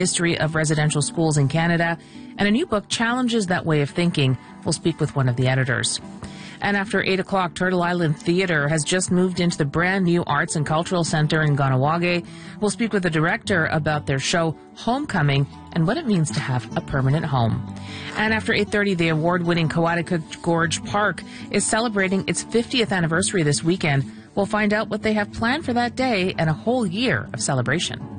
history of residential schools in Canada, and a new book challenges that way of thinking. We'll speak with one of the editors. And after 8 o'clock, Turtle Island Theatre has just moved into the brand new Arts and Cultural Centre in Kahnawake. We'll speak with the director about their show Homecoming and what it means to have a permanent home. And after 8:30, the award-winning Coaticook Gorge Park is celebrating its 50th anniversary this weekend. We'll find out what they have planned for that day and a whole year of celebration.